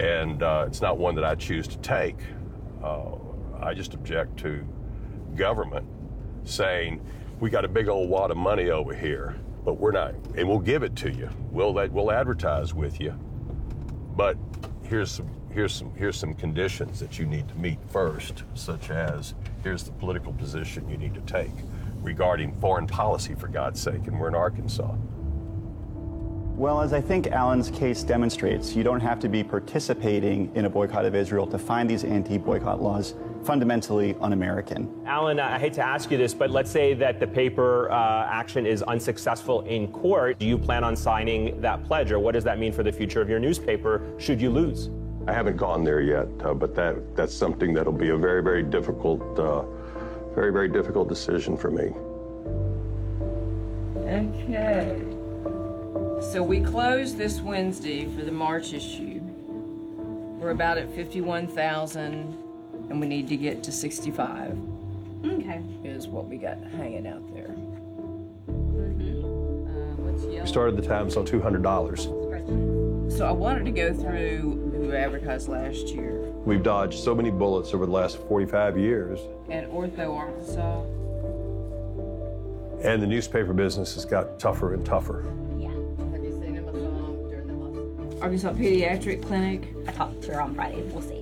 and it's not one that I choose to take. I just object to government saying, we got a big old wad of money over here, but we're not, and we'll give it to you. We'll advertise with you, but here's some conditions that you need to meet first, such as here's the political position you need to take regarding foreign policy, for God's sake, and we're in Arkansas. Well, as I think Alan's case demonstrates, you don't have to be participating in a boycott of Israel to find these anti-boycott laws fundamentally un-American. Alan, I hate to ask you this, but let's say that the paper action is unsuccessful in court. Do you plan on signing that pledge, or what does that mean for the future of your newspaper should you lose? I haven't gone there yet, but that's something that'll be a very, very difficult decision for me. Okay. So we closed this Wednesday for the March issue. We're about at 51,000, and we need to get to 65. Okay. Is what we got hanging out there. What's yellow? We started the Times on $200. So I wanted to go through who advertised last year. We've dodged so many bullets over the last 45 years. And Ortho, Arkansas. And the newspaper business has got tougher and tougher. Yeah. Have you seen him during the month? Arkansas Pediatric Clinic. I talked to her on Friday. We'll see.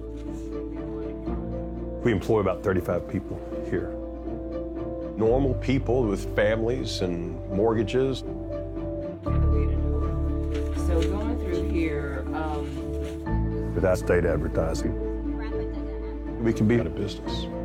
We employ about 35 people here. Normal people with families and mortgages. So going through here, Without state advertising, we can be out of business.